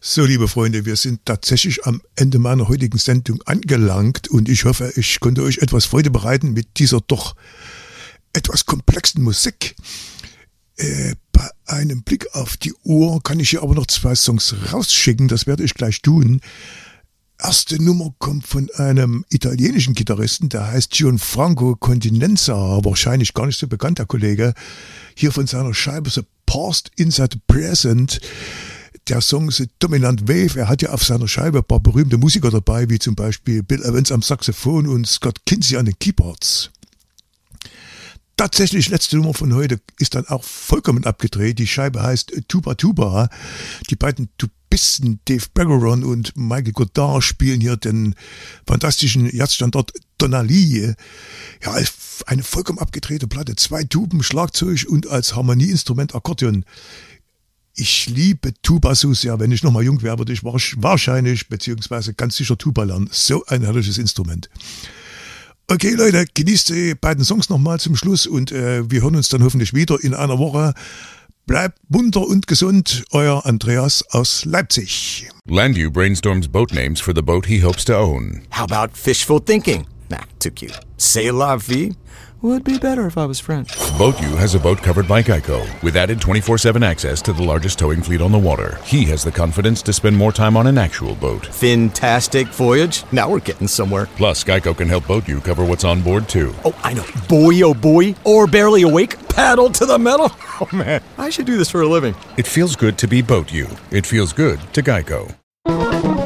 So, liebe Freunde, wir sind tatsächlich am Ende meiner heutigen Sendung angelangt und ich hoffe, ich konnte euch etwas Freude bereiten mit dieser doch etwas komplexen Musik. Bei einem Blick auf die Uhr kann ich hier aber noch 2 Songs rausschicken, das werde ich gleich tun. Erste Nummer kommt von einem italienischen Gitarristen, der heißt Gianfranco Continenza, wahrscheinlich gar nicht so bekannt, der Kollege. Hier von seiner Scheibe The Past Inside the Present. Der Song ist Dominant Wave. Er hat ja auf seiner Scheibe ein paar berühmte Musiker dabei, wie zum Beispiel Bill Evans am Saxophon und Scott Kinsey an den Keyboards. Tatsächlich, letzte Nummer von heute ist dann auch vollkommen abgedreht. Die Scheibe heißt Tuba Tuba. Die beiden Tubisten Dave Bergeron und Michael Goddard spielen hier den fantastischen Jazzstandard Donali. Ja, eine vollkommen abgedrehte Platte. 2 Tuben, Schlagzeug und als Harmonieinstrument Akkordeon. Ich liebe Tuba so sehr. Wenn ich nochmal jung wäre, würde ich wahrscheinlich, beziehungsweise ganz sicher Tuba lernen. So ein herrliches Instrument. Okay, Leute, genießt die beiden Songs nochmal zum Schluss und wir hören uns dann hoffentlich wieder in einer Woche. Bleibt munter und gesund. Euer Andreas aus Leipzig. Landu brainstorms boat names for the boat he hopes to own. How about fishful thinking? Nah, too cute. C'est la vie? Would be better if I was French. BoatU has a boat covered by Geico, with added 24/7 access to the largest towing fleet on the water. He has the confidence to spend more time on an actual boat. Fantastic voyage. Now we're getting somewhere. Plus, Geico can help BoatU cover what's on board, too. Oh, I know. Boy, oh boy. Or barely awake. Paddle to the metal. Oh, man. I should do this for a living. It feels good to be BoatU. It feels good to Geico.